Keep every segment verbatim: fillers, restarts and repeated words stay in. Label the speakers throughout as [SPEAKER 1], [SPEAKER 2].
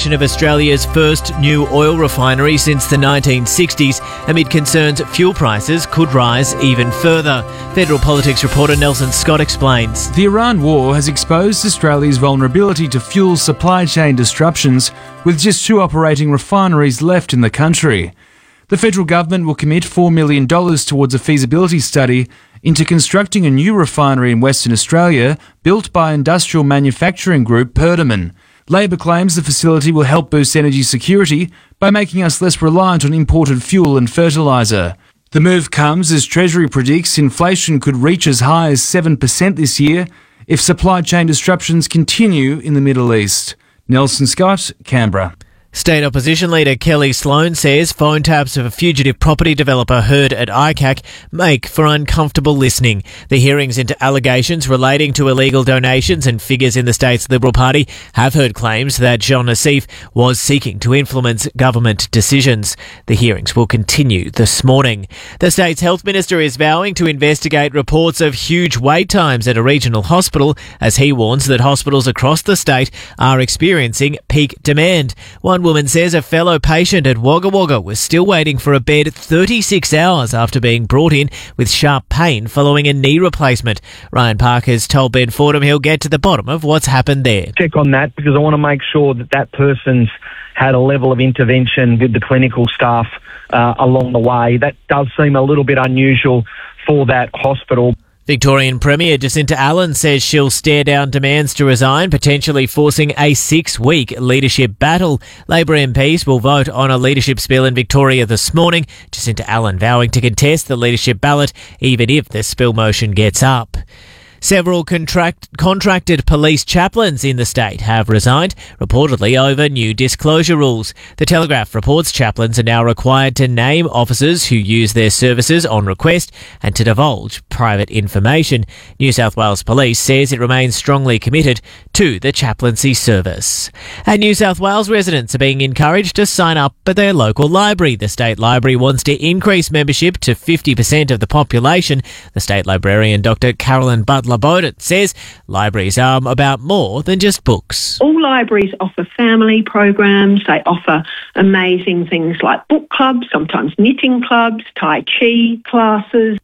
[SPEAKER 1] erection of Australia's first new oil refinery since the nineteen sixties, amid concerns fuel prices could rise even further. Federal politics reporter Nelson Scott explains.
[SPEAKER 2] The Iran war has exposed Australia's vulnerability to fuel supply chain disruptions, with just two operating refineries left in the country. The federal government will commit four million dollars towards a feasibility study into constructing a new refinery in Western Australia built by industrial manufacturing group Perdaman. Labor claims the facility will help boost energy security by making us less reliant on imported fuel and fertiliser. The move comes as Treasury predicts inflation could reach as high as seven percent this year if supply chain disruptions continue in the Middle East. Nelson Scott, Canberra.
[SPEAKER 1] State Opposition Leader Kelly Sloan says phone taps of a fugitive property developer heard at I C A C make for uncomfortable listening. The hearings into allegations relating to illegal donations and figures in the state's Liberal Party have heard claims that John Nassif was seeking to influence government decisions. The hearings will continue this morning. The state's health minister is vowing to investigate reports of huge wait times at a regional hospital, as he warns that hospitals across the state are experiencing peak demand. One woman says a fellow patient at Wagga Wagga was still waiting for a bed thirty-six hours after being brought in with sharp pain following a knee replacement. Ryan Parker's told Ben Fordham he'll get to the bottom of what's happened there.
[SPEAKER 3] Check on that because I want to make sure that that person's had a level of intervention with the clinical staff uh, along the way. That does seem a little bit unusual for that hospital.
[SPEAKER 1] Victorian Premier Jacinta Allen says she'll stare down demands to resign, potentially forcing a six-week leadership battle. Labor M Ps will vote on a leadership spill in Victoria this morning. Jacinta Allen vowing to contest the leadership ballot, even if the spill motion gets up. Several contract, contracted police chaplains in the state have resigned, reportedly over new disclosure rules. The Telegraph reports chaplains are now required to name officers who use their services on request and to divulge private information. New South Wales Police says it remains strongly committed to the chaplaincy service. And New South Wales residents are being encouraged to sign up at their local library. The State Library wants to increase membership to fifty percent of the population. The State Librarian Doctor Carolyn Butler Bowden says libraries are about more than just books.
[SPEAKER 4] All libraries offer family programs. They offer amazing things like book clubs, sometimes knitting clubs, Tai Chi classes.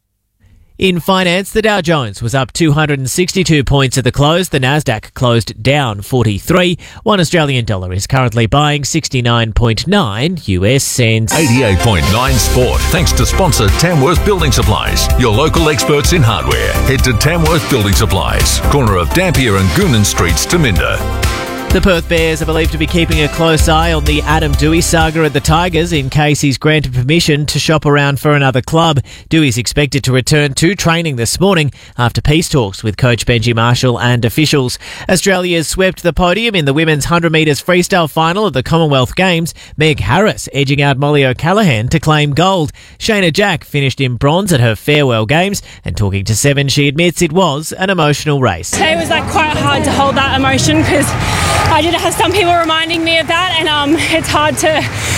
[SPEAKER 1] In finance, the Dow Jones was up two hundred sixty-two points at the close. The Nasdaq closed down forty-three. One Australian dollar is currently buying sixty-nine point nine U S cents.
[SPEAKER 5] eighty-eight point nine Sport. Thanks to sponsor Tamworth Building Supplies, your local experts in hardware. Head to Tamworth Building Supplies, corner of Dampier and Goonan Streets, Taminda.
[SPEAKER 1] The Perth Bears are believed to be keeping a close eye on the Adam Doueihi saga at the Tigers in case he's granted permission to shop around for another club. Doueihi's expected to return to training this morning after peace talks with coach Benji Marshall and officials. Australia's swept the podium in the women's one hundred metres freestyle final of the Commonwealth Games. Meg Harris edging out Molly O'Callaghan to claim gold. Shayna Jack finished in bronze at her farewell games, and talking to Seven, she admits it was an emotional race.
[SPEAKER 6] It was like quite hard to hold that emotion because I did have some people reminding me of that, and um, it's hard to,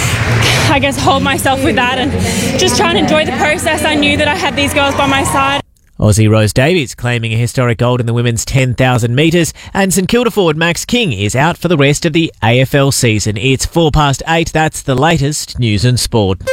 [SPEAKER 6] I guess, hold myself with that and just try and enjoy the process. I knew that I had these girls by my side.
[SPEAKER 1] Aussie Rose Davies claiming a historic gold in the women's ten thousand metres, and St Kilda forward Max King is out for the rest of the A F L season. It's four past eight. That's the latest news and sport.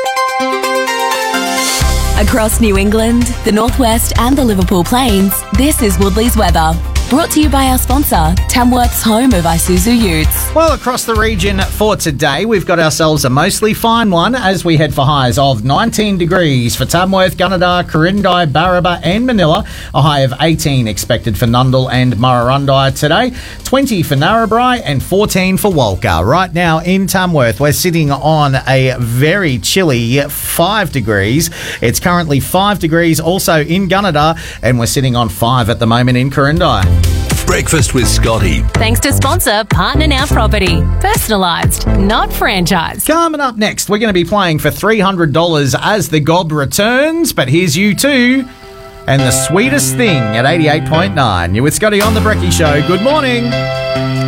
[SPEAKER 7] Across New England, the Northwest and the Liverpool Plains, this is Woodley's weather. Brought to you by our sponsor, Tamworth's home of Isuzu Utes.
[SPEAKER 8] Well, across the region for today, we've got ourselves a mostly fine one as we head for highs of nineteen degrees for Tamworth, Gunnedah, Corindai, Barraba and Manila. A high of eighteen expected for Nundle and Murrurundi today. twenty for Narrabri and fourteen for Walca. Right now in Tamworth, we're sitting on a very chilly five degrees. It's currently five degrees also in Gunnedah, and we're sitting on five at the moment in Corindai.
[SPEAKER 5] Breakfast with Scotty.
[SPEAKER 7] Thanks to sponsor Partner Now Property. Personalised, not franchised.
[SPEAKER 8] Coming up next, we're going to be playing for three hundred dollars as the Gob returns, but here's you too. And the sweetest thing at eighty-eight point nine. You're with Scotty on The Brekkie Show. Good morning.